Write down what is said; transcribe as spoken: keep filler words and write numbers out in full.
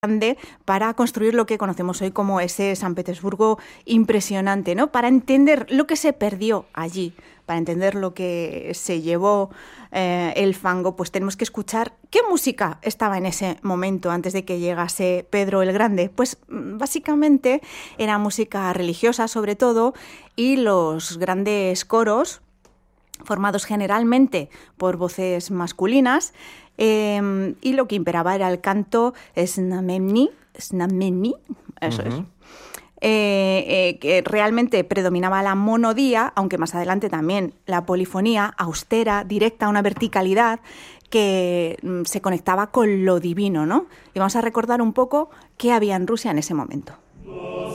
grande para construir lo que conocemos hoy como ese San Petersburgo impresionante, ¿no? Para entender lo que se perdió allí, para entender lo que se llevó eh, el fango, pues tenemos que escuchar qué música estaba en ese momento antes de que llegase Pedro el Grande. Pues básicamente era música religiosa sobre todo, y los grandes coros, formados generalmente por voces masculinas, eh, y lo que imperaba era el canto snamemni, snamemni, eso uh-huh. es, eh, eh, que realmente predominaba la monodía, aunque más adelante también la polifonía, austera, directa, una verticalidad que mm, se conectaba con lo divino, ¿no? Y vamos a recordar un poco qué había en Rusia en ese momento.